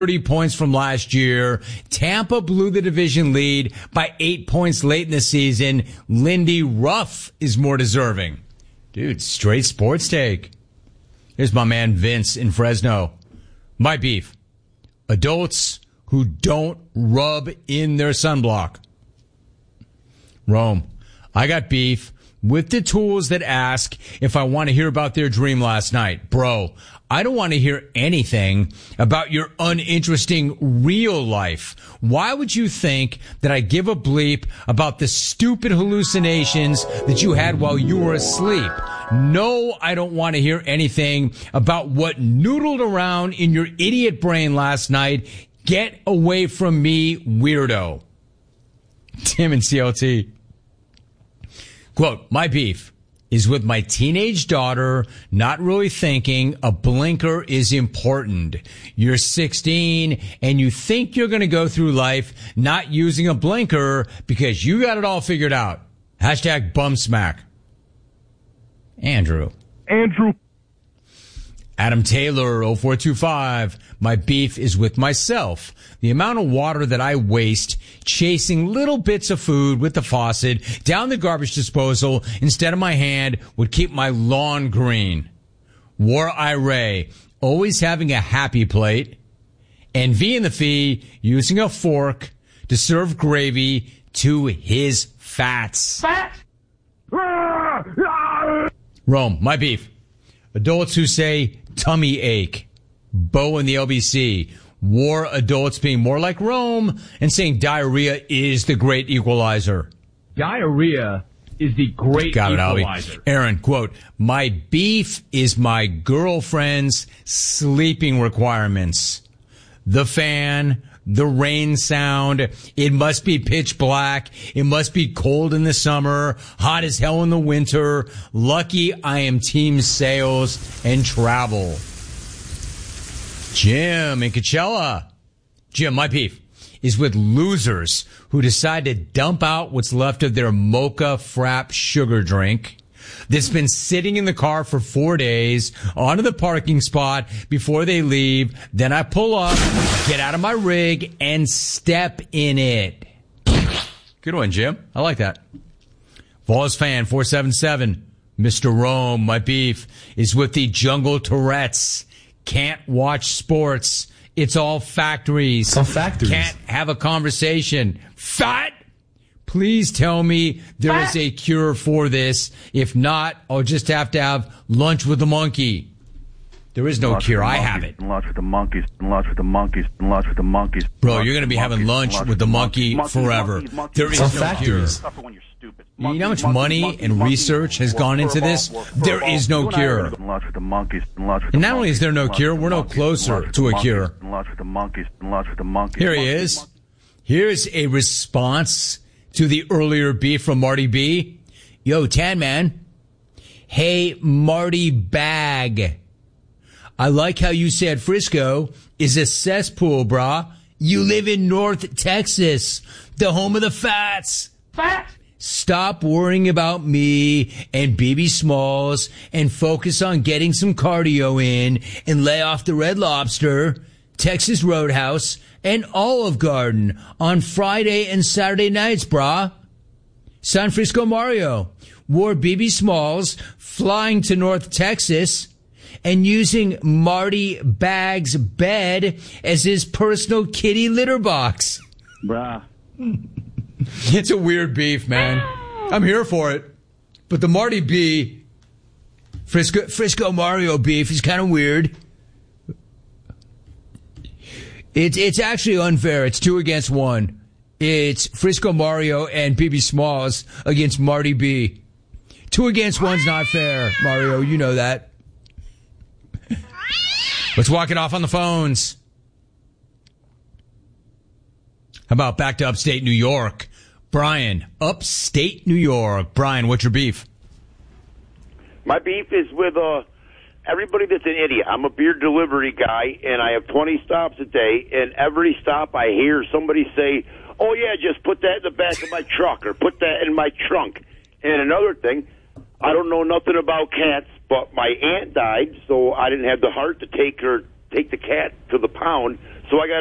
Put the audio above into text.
30 points from last year. Tampa blew the division lead by 8 points late in the season. Lindy Ruff is more deserving. Dude, straight sports take. Here's my man Vince in Fresno. My beef. Adults who don't rub in their sunblock. Rome. I got beef with the tools that ask if I want to hear about their dream last night. Bro, I don't want to hear anything about your uninteresting real life. Why would you think that I give a bleep about the stupid hallucinations that you had while you were asleep? No, I don't want to hear anything about what noodled around in your idiot brain last night. Get away from me, weirdo. Tim and CLT. Quote, my beef is with my teenage daughter not really thinking a blinker is important. You're 16 and you think you're going to go through life not using a blinker because you got it all figured out. Hashtag bum smack. Andrew. Adam Taylor, 0425. My beef is with myself. The amount of water that I waste chasing little bits of food with the faucet down the garbage disposal instead of my hand would keep my lawn green. War Ira, always having a happy plate. And V in the Fee, using a fork to serve gravy to his fats. Rome, my beef. Adults who say tummy ache. Bo in the LBC. War adults being more like Rome and saying diarrhea is the great equalizer. Diarrhea is the great equalizer. Albie. Aaron, quote, my beef is my girlfriend's sleeping requirements. The fan, the rain sound, it must be pitch black, it must be cold in the summer, hot as hell in the winter. Lucky I am team sales and travel. Jim in Coachella. Jim, my beef is with losers who decide to dump out what's left of their mocha frap sugar drink that's been sitting in the car for 4 days onto the parking spot before they leave. Then I pull up, get out of my rig, and step in it. Good one, Jim. I like that. Vols fan 477. Mr. Rome, my beef is with the jungle Tourette's. Can't watch sports. It's all factories. It's all factories. Can't have a conversation. Fat! Please tell me there is a cure for this. If not, I'll just have to have lunch with the monkey. There is no cure. I have it. Lunch with the monkeys. Lunch with the monkeys. Lunch with the monkeys. Bro, you're going to be having lunch with the monkey forever. There is no cure. You know how much money and research has gone into this? There is no cure. And not only is there no cure, we're no closer to a cure. Here he is. Here's a response to the earlier beef from Marty B. Yo, Tan Man. Hey, Marty Bag. I like how you said Frisco is a cesspool, brah. You live in North Texas, the home of the fats. Stop worrying about me and BB Smalls and focus on getting some cardio in and lay off the Red Lobster, Texas Roadhouse, and Olive Garden on Friday and Saturday nights, brah. San Francisco Mario wore BB Smalls flying to North Texas and using Marty Bag's bed as his personal kitty litter box. Bruh. It's a weird beef, man. I'm here for it. But the Marty B, Frisco Mario beef is kind of weird. It's actually unfair. It's 2 against 1. It's Frisco Mario and BB Smalls against Marty B. 2 against 1's not fair, Mario. You know that. Let's walk it off on the phones. How about back to upstate New York? Brian, upstate New York. Brian, what's your beef? My beef is with everybody that's an idiot. I'm a beer delivery guy, and I have 20 stops a day, and every stop I hear somebody say, oh, yeah, just put that in the back of my truck or put that in my trunk. And another thing, I don't know nothing about cats, but my aunt died, so I didn't have the heart to take her take the cat to the pound, so I got